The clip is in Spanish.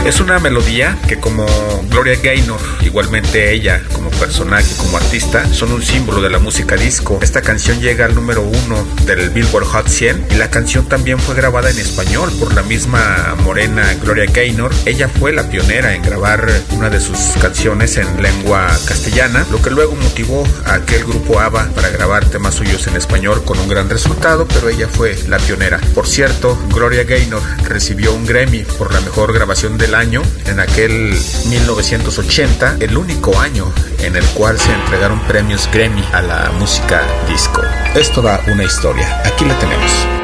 Es una melodía que, como Gloria Gaynor, igualmente ella como personaje, como artista, son un símbolo de la música disco. Esta canción llega al número 1 del Billboard Hot 100 y la canción también fue grabada en español por la misma morena Gloria Gaynor. Ella fue la pionera en grabar una de sus canciones en lengua castellana, lo que luego motivó a aquel grupo ABBA para grabar temas suyos en español con un gran resultado, pero ella fue la pionera. Por cierto, Gloria Gaynor recibió un Grammy por la mejor grabación del año en aquel 1980, el único año en el cual se entregaron premios Grammy a la música disco. Es toda una historia. Aquí la tenemos.